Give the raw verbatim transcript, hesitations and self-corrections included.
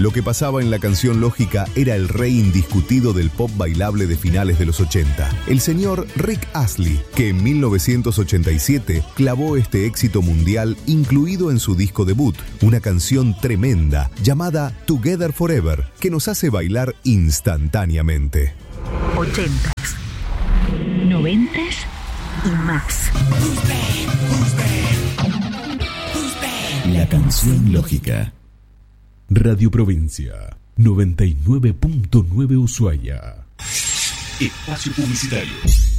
Lo que pasaba en la canción Lógica era el rey indiscutido del pop bailable de finales de los ochenta, el señor Rick Astley, que en mil novecientos ochenta y siete clavó este éxito mundial incluido en su disco debut, una canción tremenda llamada Together Forever, que nos hace bailar instantáneamente. ochentas, noventas y más. La canción Lógica. Radio Provincia, noventa y nueve punto nueve Ushuaia. Espacio publicitario.